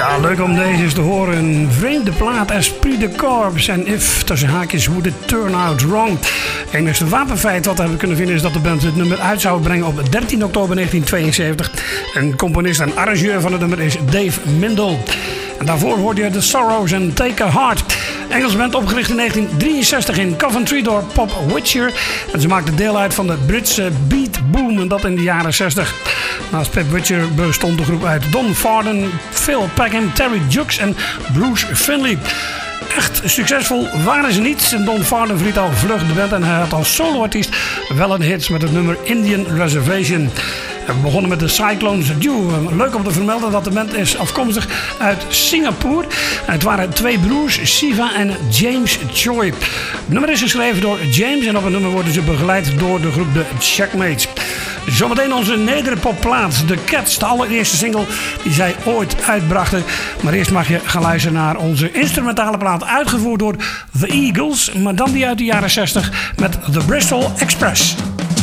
Ja, leuk om deze eens te horen. Een vreemde plaat, Esprit de Corps en If, tussen haakjes, Would It Turn Out Wrong. Het enigste wapenfeit wat we hebben kunnen vinden is dat de band het nummer uit zou brengen op 13 oktober 1972. En componist en arrangeur van het nummer is Dave Mindel. En daarvoor hoorde je The Sorrows en Take a Heart. Engelse band opgericht in 1963 in Coventry door Pop Witcher. En ze maakten deel uit van de Britse beat boom en dat in de jaren 60. Naast Pop Witcher bestond de groep uit Don Farden, Phil Peckham, Terry Jux en Bruce Finley. Echt succesvol waren ze niet. En Don Farden verliet al vlug de band en hij had als soloartiest wel een hit met het nummer Indian Reservation. We begonnen met de Cyclones Duo. Leuk om te vermelden dat de band is afkomstig uit Singapore. Het waren twee broers, Siva en James Choi. Het nummer is geschreven door James en op het nummer worden ze begeleid door de groep The Checkmates. Zometeen onze nederpopplaat, The Cats, de allereerste single die zij ooit uitbrachten. Maar eerst mag je gaan luisteren naar onze instrumentale plaat, uitgevoerd door The Eagles, maar dan die uit de jaren 60 met The Bristol Express.